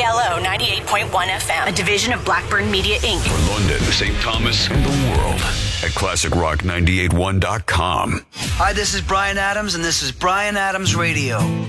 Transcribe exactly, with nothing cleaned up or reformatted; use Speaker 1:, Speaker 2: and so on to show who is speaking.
Speaker 1: L O ninety-eight point one F M, a division of Blackburn Media, Incorporated.
Speaker 2: For London, Saint Thomas, and the world at classic rock nine eight one dot com.
Speaker 3: Hi, this is Bryan Adams, and this is Bryan Adams Radio.